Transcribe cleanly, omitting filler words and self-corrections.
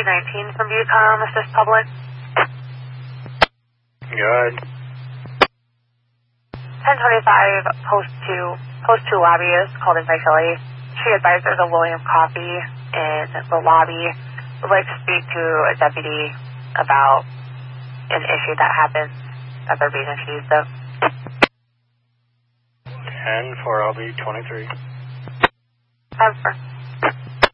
319 from Bucom, assist public. Good. 1025, post 2 lobbyist called in by Philly. She advised there's a William Coffee in the lobby. Would like to speak to a deputy about an issue that happened at the reason she used it. 10 for LB 23. 10-4.